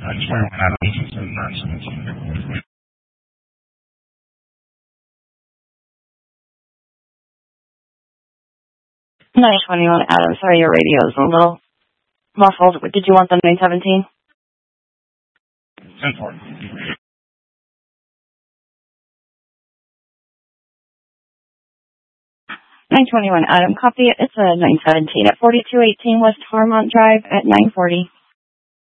921 Adam, sorry, your radio is a little muffled. Did you want the 917? 10-4. 921 Adam, copy it. It's a 917 at 4218 West Harmont Drive at 940.